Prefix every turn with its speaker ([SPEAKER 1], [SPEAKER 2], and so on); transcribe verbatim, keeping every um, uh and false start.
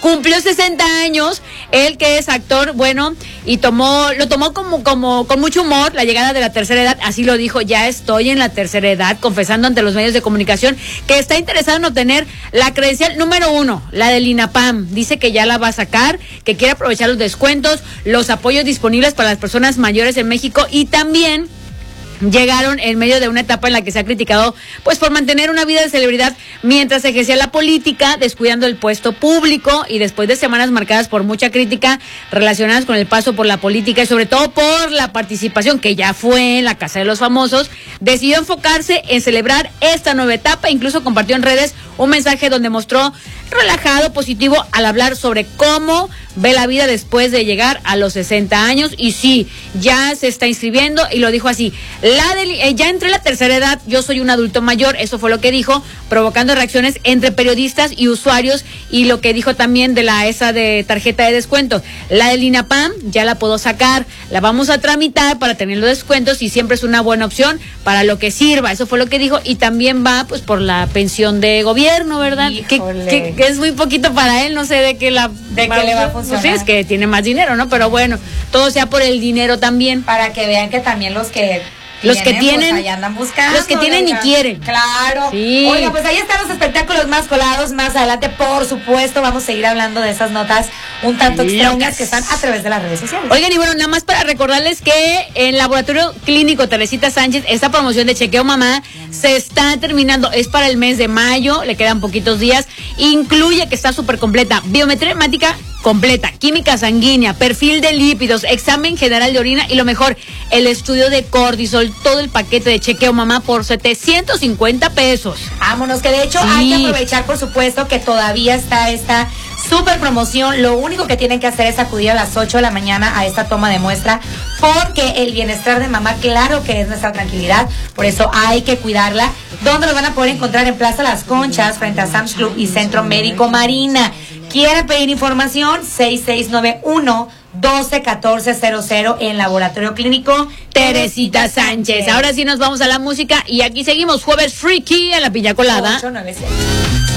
[SPEAKER 1] cumplió sesenta años, él que es actor, bueno, y tomó, lo tomó como, como, con mucho humor, la llegada de la tercera edad, así lo dijo, ya estoy en la tercera edad, confesando ante los medios de comunicación que está interesado en obtener la credencial número uno, la del INAPAM, dice que ya la va a sacar, que quiere aprovechar los descuentos, los apoyos disponibles para las personas mayores en México y también llegaron en medio de una etapa en la que se ha criticado pues por mantener una vida de celebridad mientras ejercía la política, descuidando el puesto público y después de semanas marcadas por mucha crítica relacionadas con el paso por la política y sobre todo por la participación que ya fue en la Casa de los Famosos, decidió enfocarse en celebrar esta nueva etapa, incluso compartió en redes un mensaje donde mostró relajado, positivo al hablar sobre cómo ve la vida después de llegar a los sesenta años y sí, ya se está inscribiendo y lo dijo así, la del, eh, ya entré en la tercera edad, yo soy un adulto mayor, eso fue lo que dijo, provocando reacciones entre periodistas y usuarios y lo que dijo también de la esa de tarjeta de descuento, la del INAPAM ya la puedo sacar, la vamos a tramitar para tener los descuentos y siempre es una buena opción para lo que sirva, eso fue lo que dijo y también va pues por la pensión de gobierno, ¿verdad? Que, que, que es muy poquito para él, no sé de qué la
[SPEAKER 2] de qué le va a funcionar.
[SPEAKER 1] Pues sí, es que tiene más dinero, ¿no? Pero bueno, todo sea por el dinero también.
[SPEAKER 2] Para que vean que también los que
[SPEAKER 1] los tienen, que tienen,
[SPEAKER 2] pues, allá andan buscando,
[SPEAKER 1] los que tienen
[SPEAKER 2] oiga.
[SPEAKER 1] Y quieren.
[SPEAKER 2] Claro.
[SPEAKER 1] Sí.
[SPEAKER 2] Oiga, pues ahí están los espectáculos más colados. Más adelante, por supuesto, vamos a seguir hablando de esas notas un tanto
[SPEAKER 1] Locas.
[SPEAKER 2] extrañas que están a través de las redes sociales.
[SPEAKER 1] Oigan, y bueno, nada más para recordarles que en Laboratorio Clínico Teresita Sánchez, esta promoción de Chequeo Mamá mm. se está terminando. Es para el mes de mayo, le quedan poquitos días. Incluye que está súper completa. Biometría hemática completa, química sanguínea, perfil de lípidos, examen general de orina y lo mejor, el estudio de cortisol, todo el paquete de Chequeo Mamá por setecientos cincuenta pesos.
[SPEAKER 2] Vámonos, que de hecho sí. hay que aprovechar, por supuesto, que todavía está esta super promoción. Lo único que tienen que hacer es acudir a las ocho de la mañana a esta toma de muestra, porque el bienestar de mamá, claro que es nuestra tranquilidad, por eso hay que cuidarla. ¿Dónde lo van a poder encontrar? En Plaza Las Conchas, frente a Sam's Club y Centro Médico Marina. ¿Quieren pedir información? seis seis nueve uno, doce catorce cero cero en Laboratorio Clínico
[SPEAKER 1] Teresita Sánchez. Ahora sí nos vamos a la música y aquí seguimos, jueves freaky a la piña colada.
[SPEAKER 2] ocho nueve seis